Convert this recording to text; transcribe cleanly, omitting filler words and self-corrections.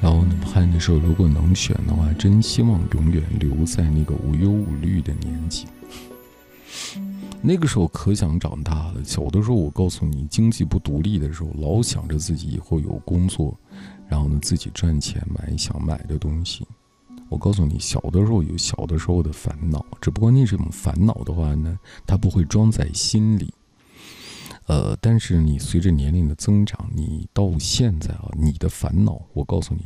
然后呢，拍那时候如果能选的话，真希望永远留在那个无忧无虑的年纪。那个时候可想长大了。小的时候，我告诉你，经济不独立的时候，老想着自己以后有工作，然后呢自己赚钱买想买的东西。我告诉你，小的时候有小的时候的烦恼，只不过那种烦恼的话呢，它不会装在心里。但是你随着年龄的增长，你到现在啊，你的烦恼，我告诉你，